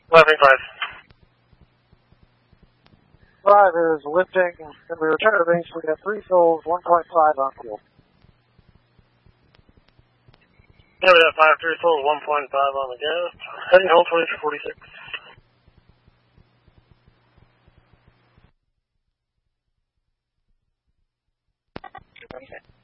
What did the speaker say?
Lifting 5. 5 is lifting, and we return to base. We got 3 souls, 1.5 on fuel. Yeah, we got 5-3 souls, 1.5 on the gas. Heading home 2246.